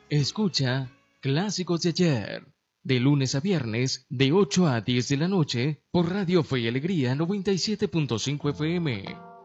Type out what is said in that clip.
Escucha Clásicos de ayer, de lunes a viernes, de 8 a 10 de la noche, por Radio Fe y Alegría 97.5 FM.